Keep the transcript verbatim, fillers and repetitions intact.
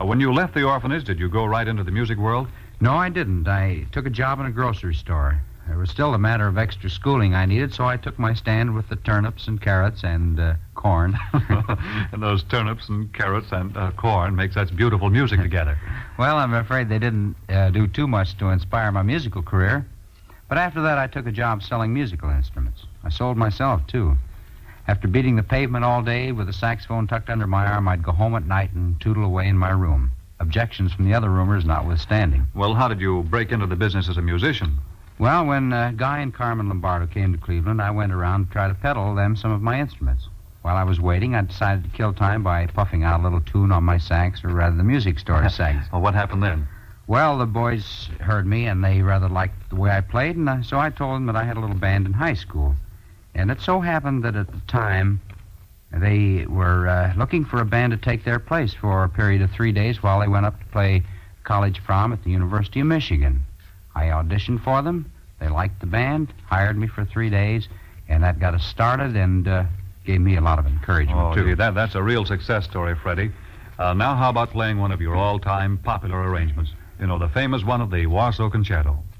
when you left the orphanage, did you go right into the music world? No, I didn't. I took a job in a grocery store. There was still a matter of extra schooling I needed, so I took my stand with the turnips and carrots and uh, corn. And those turnips and carrots and uh, corn make such beautiful music together. Well, I'm afraid they didn't uh, do too much to inspire my musical career. But after that, I took a job selling musical instruments. I sold myself, too. After beating the pavement all day with a saxophone tucked under my arm, I'd go home at night and tootle away in my room. Objections from the other roomers notwithstanding. Well, how did you break into the business as a musician? Well, when uh, Guy and Carmen Lombardo came to Cleveland, I went around to try to peddle them some of my instruments. While I was waiting, I decided to kill time by puffing out a little tune on my sax, or rather the music store sax. Well, what happened then? Well, the boys heard me, and they rather liked the way I played, and uh, so I told them that I had a little band in high school. And it so happened that at the time, they were uh, looking for a band to take their place for a period of three days while they went up to play college prom at the University of Michigan. I auditioned for them. They liked the band, hired me for three days, and that got us started and uh, gave me a lot of encouragement, oh, too. Gee, that, that's a real success story, Freddie. Uh, now how about playing one of your all-time popular arrangements? You know, the famous one of the Warsaw Concerto.